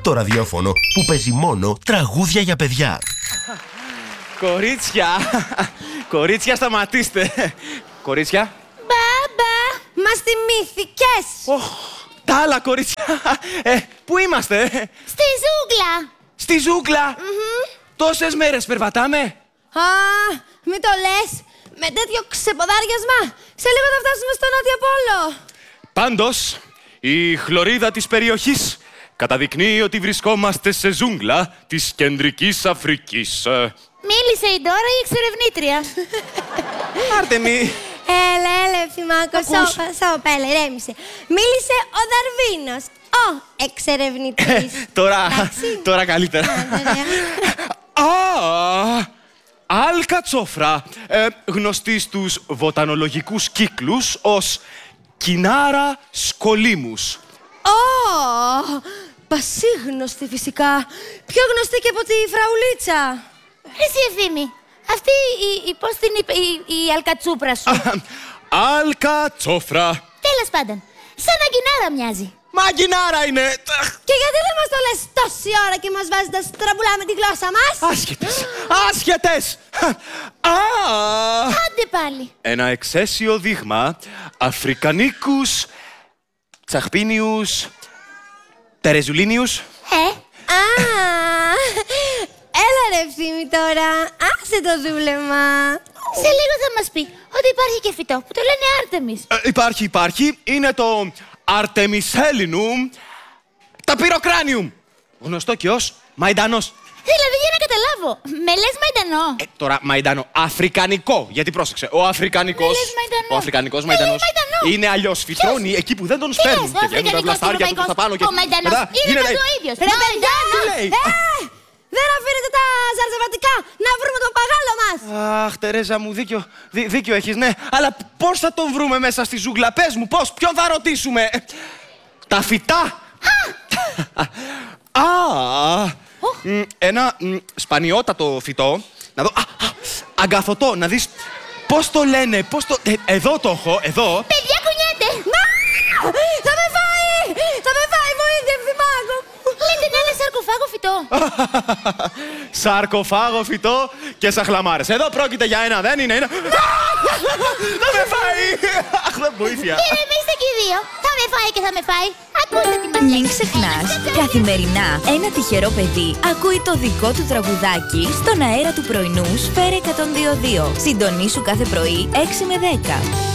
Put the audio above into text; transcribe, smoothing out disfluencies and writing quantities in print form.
το ραδιόφωνο που παίζει μόνο τραγούδια για παιδιά. Κορίτσια, κορίτσια σταματήστε. Κορίτσια. Μπαμπά, μας θυμήθηκες. Τα άλλα κορίτσια. Πού είμαστε? Στη ζούγκλα. Στη ζούγκλα. Τόσες μέρες περπατάμε. Α, μην το λες. Με τέτοιο ξεποδάριασμα, σε λίγο θα φτάσουμε στο Νότιο Πόλο. Πάντως, η χλωρίδα της περιοχής καταδεικνύει ότι βρισκόμαστε σε ζούγκλα της Κεντρικής Αφρικής. Μίλησε η Ντόρα, η εξερευνήτρια. Άρτεμι. Έλα, Ευθυμάκο, σώπα, έλα, ηρέμησε. Μίλησε ο Δαρβίνος, ο εξερευνητής. Τώρα καλύτερα. Αλκατσόφρα, γνωστή στους βοτανολογικούς κύκλους ως Κινάρα σκολίμους. Πασίγνωστη φυσικά. Πιο γνωστή και από τη φραουλίτσα. Εσύ Ευθύμη, αυτή πώς την είπε η αλκατσούπρα σου? Αλκατσόφρα. Τέλος πάντων, σαν αγκινάρα μοιάζει. Μα αγκινάρα είναι. Και γιατί δεν μας το λες τόση ώρα και μας βάζεις να στραμπουλάμε τη γλώσσα μας? Άσχετες! Άντε πάλι. Ένα εξαίσιο δείγμα Αφρικανίκους Τσαχπίνιους Τερεζουλίνιους. Έλα ρε Ευθύμη τώρα, άσε το δούλεμα. Σε λίγο θα μας πει ότι υπάρχει και φυτό που το λένε Άρτεμις. Υπάρχει. Είναι το Artemiselinum Ταπυροκράνιουμ. Γνωστό και ως μαϊντανός. Δηλαδή για να καταλάβω, με λες μαϊντανό? Τώρα μαϊντανό, αφρικανικό. Γιατί πρόσεξε, ο αφρικανικός. Ο αφρικανικός μαϊντανός είναι αλλιώς. Φυτρώνει εκεί που δεν τον σπέρνουν. Και βγαίνουν τα βλαστάρια του προς τα πάνω. Ο μαϊντανός είναι το ίδιος. Τι λέει? Δεν αφήνετε τα ζαρζαβατικά να βρούμε τον παγάλο μας. Αχ, Τερέζα μου, δίκιο έχεις, ναι. Αλλά πώς θα τον βρούμε μέσα στη ζούγκλα? Πες μου, πώς, ποιον θα ρωτήσουμε? Τα φυτά. Ένα σπανιότατο φυτό. Να δω. Αγκαθωτό, να δεις πώς το λένε. Εδώ το έχω, εδώ. Παιδιά, κουνιέται. Θα με φάει, βοήθεια, Ευθυμάκο. Λέτε να είναι σαρκοφάγο φυτό. Σαρκοφάγο φυτό και σαχλαμάρες. Εδώ πρόκειται για ένα, δεν είναι ένα. Θα με φάει. Αχ, δεν βοήθεια. Ηρεμήστε και οι δύο. Θα με φάει και θα με φάει. Ακούστε τι μας λέει. Μην ξεχνάς, καθημερινά ένα τυχερό παιδί ακούει το δικό του τραγουδάκι στον αέρα του πρωινού Σφαίρα 102.2. Συντονίσου κάθε πρωί 6 με 10.